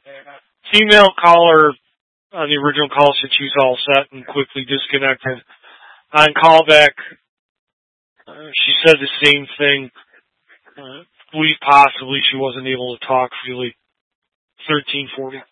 Female caller on the original call said she was all set and quickly disconnected. On callback, she said the same thing. Believe possibly she wasn't able to talk freely. 1340.